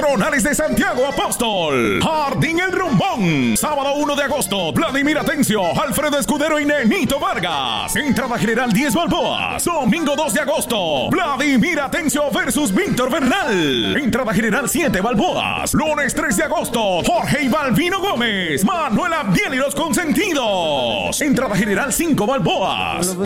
Patronales de Santiago Apóstol. Jardín El Rumbón. Sábado 1 de agosto. Vladimir Atencio, Alfredo Escudero y Nenito Vargas. Entrada general 10 balboas. Domingo 2 de agosto. Vladimir Atencio versus Víctor Bernal. Entrada general 7 balboas. Lunes 3 de agosto. Jorge y Balvino Gómez. Manuel Abdiel y los Consentidos. Entrada general 5 balboas.